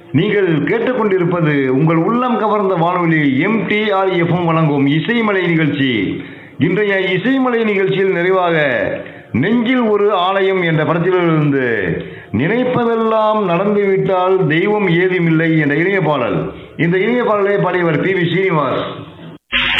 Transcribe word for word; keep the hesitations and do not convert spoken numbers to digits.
நீங்கள் கேட்டுக்கொண்டிருப்பது உங்கள் உள்ளம் கவர்ந்த வானொலி எம்டிஆர்எஃப்எம் வழங்கும் இசைமலை நிகழ்ச்சி. இன்றைய இசைமலை நிகழ்ச்சியில் நிறைவாக நெஞ்சில் ஒரு ஆலயம் என்ற படத்திலிருந்து நினைப்பதெல்லாம் நடந்துவிட்டால் தெய்வம் ஏதுமில்லை என்ற இணைய பாடல். இந்த இணைய பாடலை பாடியவர் பி வி ஸ்ரீனிவாஸ்.